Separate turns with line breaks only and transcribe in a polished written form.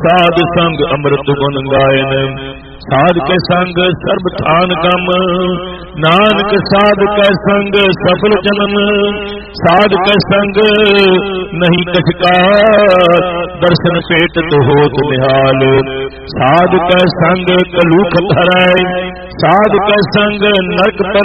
साध संग अमृत गुण गायन, साध के संग सर्ब थान गम, नानक साध के संग सफल जनम, साध के संग नहीं कछकार, दर्शन पेटत होत निहाल, साध के संग कलूख धरै, साध के संग नरक पर